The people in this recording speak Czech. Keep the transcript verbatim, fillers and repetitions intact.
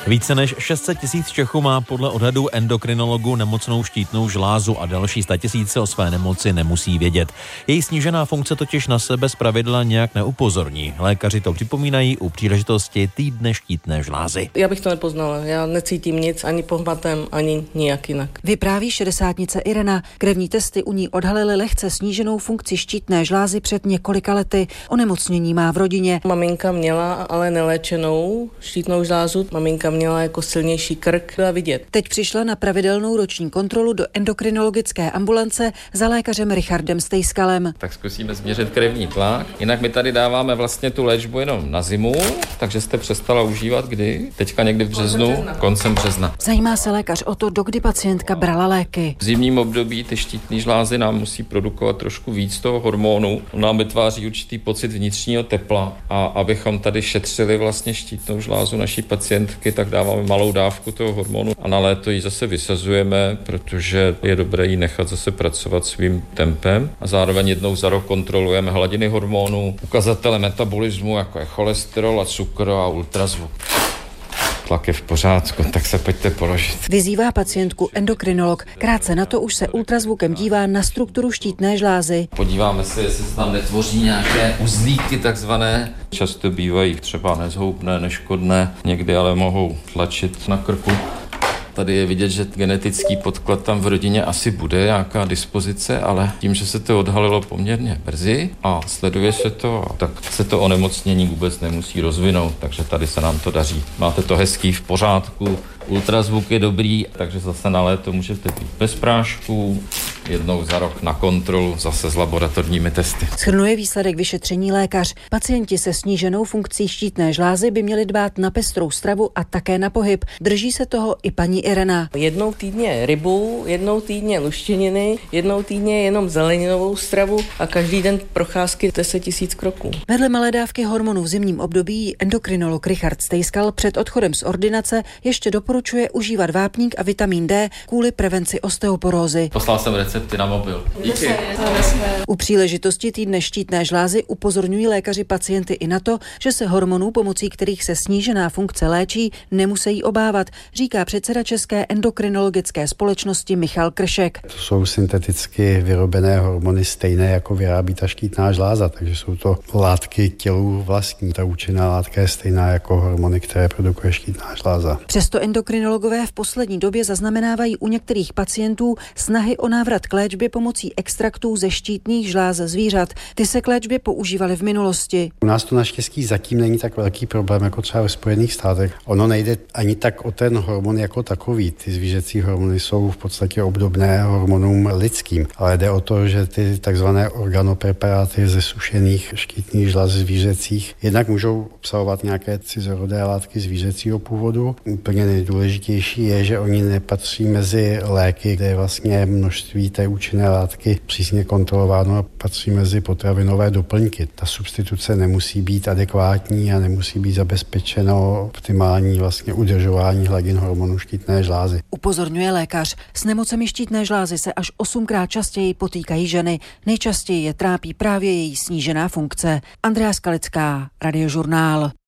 Více než šest set tisíc Čechů má podle odhadů endokrinologů nemocnou štítnou žlázu a další statisíce o své nemoci nemusí vědět. Její snížená funkce totiž na sebe zpravidla nějak neupozorní. Lékaři to připomínají u příležitosti týdne štítné žlázy. Já bych to nepoznala, já necítím nic ani pohmatem, ani nijak jinak. Vypráví šedesátnice Irena. Krevní testy u ní odhalily lehce sníženou funkci štítné žlázy před několika lety. Onemocnění má v rodině. Maminka měla ale neléčenou štítnou žlázu. Maminka měla jako silnější krk, byla vidět. Teď přišla na pravidelnou roční kontrolu do endokrinologické ambulance za lékařem Richardem Stejskalem. Tak zkusíme změřit krevní tlak. Jinak my tady dáváme vlastně tu léčbu jenom na zimu, takže jste přestala užívat kdy? Teďka někdy v březnu, koncem března. Zajímá se lékař o to, dokdy pacientka brala léky. V zimním období ty štítné žlázy nám musí produkovat trošku víc toho hormonu. On nám vytváří určitý pocit vnitřního tepla a abychom tady šetřili vlastně štítnou žlázu naší pacientky, tak dáváme malou dávku toho hormonu a na léto ji zase vysazujeme, protože je dobré ji nechat zase pracovat svým tempem a zároveň jednou za rok kontrolujeme hladiny hormonů, ukazatele metabolismu, jako je cholesterol a cukr a ultrazvuk. Tlak je v pořádku, tak se pojďte položit. Vyzývá pacientku endokrinolog. Krátce na to už se ultrazvukem dívá na strukturu štítné žlázy. Podíváme se, jestli se tam netvoří nějaké uzlíky takzvané. Často bývají třeba nezhoubné, neškodné, někdy ale mohou tlačit na krku. Tady je vidět, že genetický podklad tam v rodině asi bude, nějaká dispozice, ale tím, že se to odhalilo poměrně brzy a sleduje se to, tak se to onemocnění vůbec nemusí rozvinout, takže tady se nám to daří. Máte to hezký, v pořádku, ultrazvuk je dobrý, takže zase na léto můžete být bez prášků, jednou za rok na kontrolu, zase s laboratorními testy. Shrnuje výsledek vyšetření lékař. Pacienti se sníženou funkcí štítné žlázy by měli dbát na pestrou stravu a také na pohyb. Drží se toho i paní Irena. Jednou týdně rybu, jednou týdně luštěniny, jednou týdně jenom zeleninovou stravu a každý den procházky deset tisíc kroků. Vedle malé dávky hormonů v zimním období endokrinolog Richard Stejskal před odchodem z ordinace ještě doporučuje užívat vápník a vitamin D kvůli prevenci osteoporózy. Poslal jsem recepty na mobil. Díky. U příležitosti týdne štítné žlázy upozorňují lékaři pacienty i na to, že se hormonů, pomocí kterých se snížená funkce léčí, nemusí obávat, říká předseda České endokrinologické společnosti Michal Kršek. To jsou synteticky vyrobené hormony stejné, jako vyrábí ta štítná žláza, takže jsou to látky tělu vlastní. Ta účinná látka je stejná jako hormony, které produkuje štítná žláza. Přesto endokrinologové v poslední době zaznamenávají u některých pacientů snahy o návrat k léčbě pomocí extraktů ze štítných žláz zvířat. Ty se k léčbě používaly v minulosti. U nás to naštěstí zatím není tak velký problém jako třeba ve Spojených státech. Ono nejde ani tak o ten hormon jako takový. Ty zvířecí hormony jsou v podstatě obdobné hormonům lidským, ale jde o to, že ty takzvané organopreparáty ze sušených štítných žláz zvířecích jednak můžou obsahovat nějaké cizorodé látky zvířecího původu. Úplně nejdůležitější je, že oni nepatří mezi léky, kde je vlastně množství té účinné látky přísně kontrolováno a patří mezi potravinové doplňky. Ta substituce nemusí být adekvátní a nemusí být zabezpečeno optimální vlastně udržování hladin hormonů štítné žlázy. Upozorňuje lékař. S nemocemi štítné žlázy se až osmkrát častěji potýkají ženy. Nejčastěji je trápí právě její snížená funkce. Andrea Skalická, Radiožurnál.